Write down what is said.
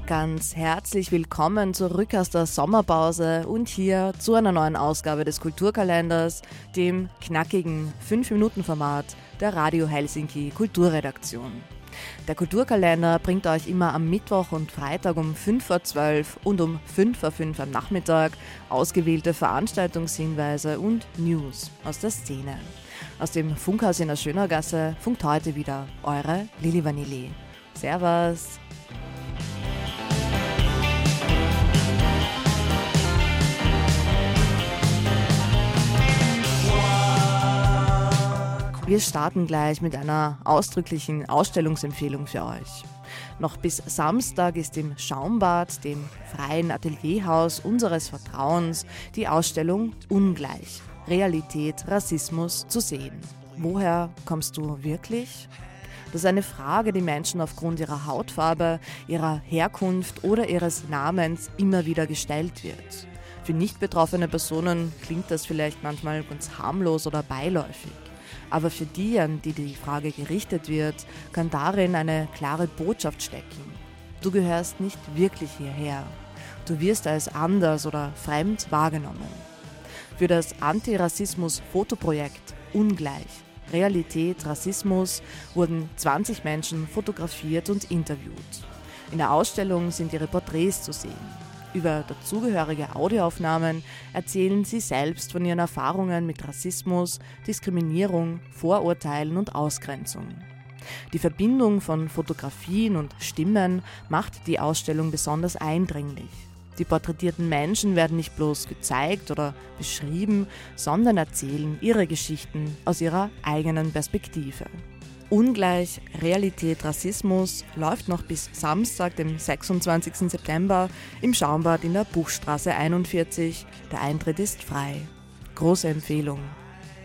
Ganz herzlich willkommen zurück aus der Sommerpause und hier zu einer neuen Ausgabe des Kulturkalenders, dem knackigen 5-Minuten-Format der Radio Helsinki Kulturredaktion. Der Kulturkalender bringt euch immer am Mittwoch und Freitag um 5:12 und um 5:05 am Nachmittag ausgewählte Veranstaltungshinweise und News aus der Szene. Aus dem Funkhaus in der Schönergasse funkt heute wieder eure Lili Vanilli. Servus! Wir starten gleich mit einer ausdrücklichen Ausstellungsempfehlung für euch. Noch bis Samstag ist im Schaumbad, dem freien Atelierhaus unseres Vertrauens, die Ausstellung Ungleich – Realität, Rassismus zu sehen. Woher kommst du wirklich? Das ist eine Frage, die Menschen aufgrund ihrer Hautfarbe, ihrer Herkunft oder ihres Namens immer wieder gestellt wird. Für nicht betroffene Personen klingt das vielleicht manchmal ganz harmlos oder beiläufig. Aber für die, an die die Frage gerichtet wird, kann darin eine klare Botschaft stecken. Du gehörst nicht wirklich hierher. Du wirst als anders oder fremd wahrgenommen. Für das Antirassismus-Fotoprojekt Ungleich – Realität, Rassismus wurden 20 Menschen fotografiert und interviewt. In der Ausstellung sind ihre Porträts zu sehen. Über dazugehörige Audioaufnahmen erzählen sie selbst von ihren Erfahrungen mit Rassismus, Diskriminierung, Vorurteilen und Ausgrenzung. Die Verbindung von Fotografien und Stimmen macht die Ausstellung besonders eindringlich. Die porträtierten Menschen werden nicht bloß gezeigt oder beschrieben, sondern erzählen ihre Geschichten aus ihrer eigenen Perspektive. Ungleich – Realität, Rassismus läuft noch bis Samstag, dem 26. September im Schaumbad in der Buchstraße 41. Der Eintritt ist frei. Große Empfehlung.